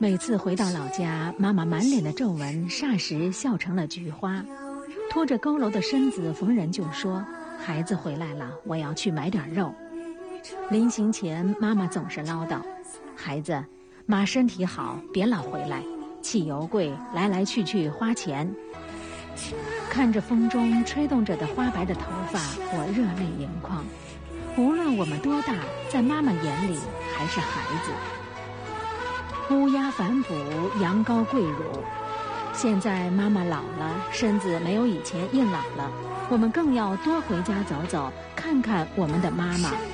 每次回到老家，妈妈满脸的皱纹霎时笑成了菊花，拖着佝偻的身子逢人就说：孩子回来了，我要去买点肉。临行前，妈妈总是唠叨：孩子，妈身体好，别老回来，汽油贵，来来去去花钱。看着风中吹动着的花白的头发，我热泪盈眶。无论我们多大，在妈妈眼里还是孩子。乌鸦反哺，羊羔跪乳。现在妈妈老了，身子没有以前硬朗了，我们更要多回家走走，看看我们的妈妈。